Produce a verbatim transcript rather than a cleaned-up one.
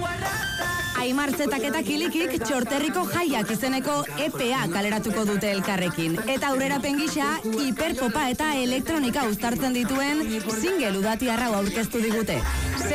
Aimar Zetak eta Kilikik Txorterriko Jaiak izeneko E P A kaleratuko dute elkarrekin. Eta aurrerapen gisa, hiperpopa eta elektronika uztartzen dituen single udatiarra aurkeztu digute.